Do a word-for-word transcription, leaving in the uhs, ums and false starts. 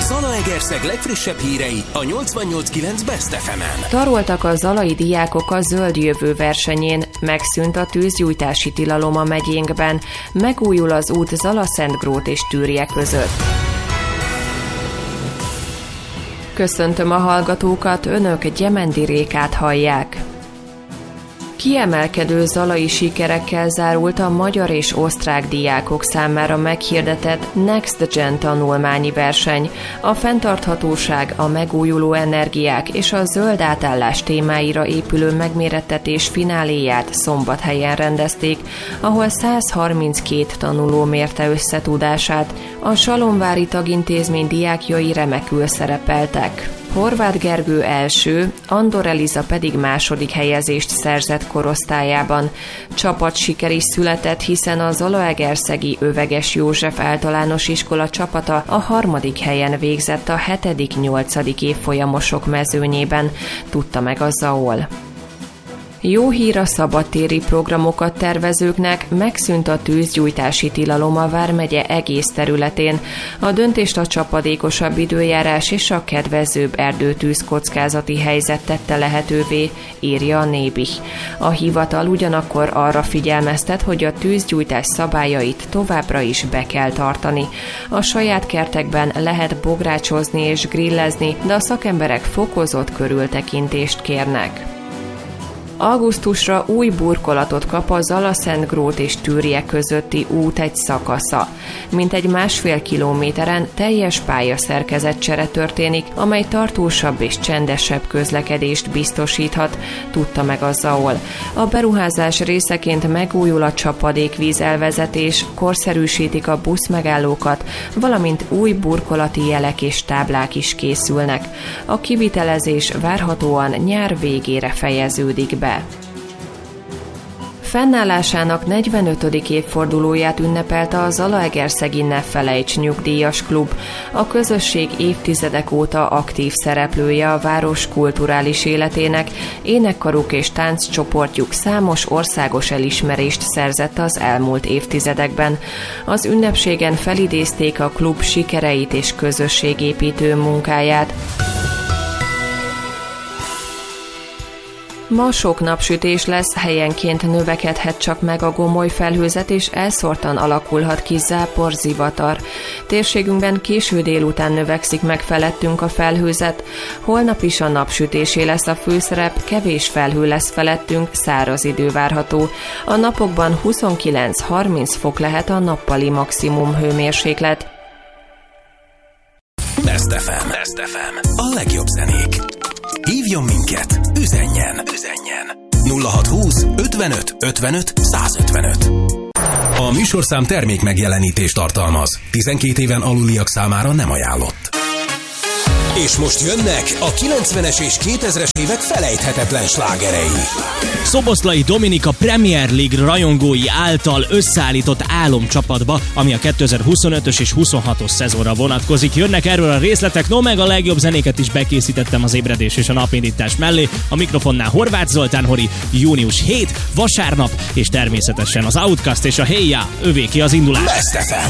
Zalaegerszeg legfrissebb hírei a nyolcvannyolc kilenc Best ef emen. Taroltak a zalai diákok a Zöld Jövő versenyén, megszűnt a tűzgyújtási tilalom a megyénkben, megújul az út Zala-Szentgrót és Tűrje között. Köszöntöm a hallgatókat, önök Gyemendi Rékát hallják. Kiemelkedő zalai sikerekkel zárult a magyar és osztrák diákok számára meghirdetett Next Gen tanulmányi verseny. A fenntarthatóság, a megújuló energiák és a zöld átállás témáira épülő megmérettetés fináléját Szombathelyen rendezték, ahol száz harminckét tanuló mérte össze tudását. A Salonvári Tagintézmény diákjai remekül szerepeltek. Horváth Gergő első, Andor Eliza pedig második helyezést szerzett korosztályában. Csapatsiker is született, hiszen a zalaegerszegi Öveges József általános iskola csapata a harmadik helyen végzett a hetedik-nyolcadik évfolyamosok mezőnyében, tudta meg a Zaol. Jó hír a szabadtéri programokat tervezőknek, megszűnt a tűzgyújtási tilalom a vármegye egész területén. A döntést a csapadékosabb időjárás és a kedvezőbb erdőtűz kockázati helyzet tette lehetővé, írja a Nébih. A hivatal ugyanakkor arra figyelmeztet, hogy a tűzgyújtás szabályait továbbra is be kell tartani. A saját kertekben lehet bográcsozni és grillezni, de a szakemberek fokozott körültekintést kérnek. Augusztusra új burkolatot kap a Zala-Szentgrót és Tűrje közötti út egy szakasza. Mintegy másfél kilométeren teljes pályaszerkezetcsere történik, amely tartósabb és csendesebb közlekedést biztosíthat, tudta meg a Zaol. A beruházás részeként megújul a csapadékvíz elvezetés, korszerűsítik a buszmegállókat, valamint új burkolati jelek és táblák is készülnek. A kivitelezés várhatóan nyár végére fejeződik be. Fennállásának negyvenötödik évfordulóját ünnepelte a Zalaegerszegi Ne Felejts nyugdíjas klub. A közösség évtizedek óta aktív szereplője a város kulturális életének, énekkaruk és tánccsoportjuk számos országos elismerést szerzett az elmúlt évtizedekben. Az ünnepségen felidézték a klub sikereit és közösségépítő munkáját. Ma sok napsütés lesz, helyenként növekedhet csak meg a gomoly felhőzet, és elszórtan alakulhat ki zápor, zivatar. Térségünkben késő délután növekszik meg felettünk a felhőzet. Holnap is a napsütésé lesz a főszerep, kevés felhő lesz felettünk, száraz idő várható. A napokban huszonkilenc-harminc fok lehet a nappali maximum hőmérséklet. Best ef em. Best ef em. A legjobb zenék. Hívjon minket, üzenjen, üzenjen. nulla hatszázhúsz ötvenöt ötvenöt százötvenöt. A műsorszám termék megjelenítést tartalmaz. tizenkét éven aluliak számára nem ajánlott. És most jönnek a kilencvenes és kétezres évek felejthetetlen slágerei. Szoboszlai Dominika Premier League rajongói által összeállított álomcsapatba, ami a kétezer-huszonötös és huszonhatos szezonra vonatkozik. Jönnek erről a részletek, no meg a legjobb zenéket is bekészítettem az ébredés és a napindítás mellé. A mikrofonnál Horváth Zoltán Hori, június hetedike, vasárnap, és természetesen az Outcast és a Hey Ya, övéki az indulás. Best ef em.